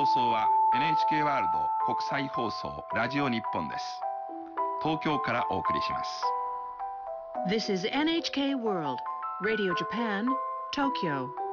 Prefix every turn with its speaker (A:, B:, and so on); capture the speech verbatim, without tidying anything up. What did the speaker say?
A: 放送は エヌエイチケー ワールド国際放送ラジオ日本です。東京からお送りします。
B: This is エヌエイチケー World Radio Japan, Tokyo.